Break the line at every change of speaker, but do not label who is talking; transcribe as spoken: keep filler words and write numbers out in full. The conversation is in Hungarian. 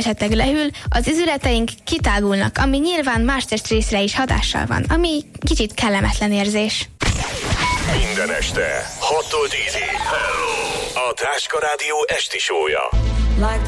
esetleg lehűl, az izületeink kitágulnak, ami nyilván más testrészre is hatással van, ami kicsit kellemetlen érzés.
Minden este hattól tízig. A Táska Rádió esti show-ja.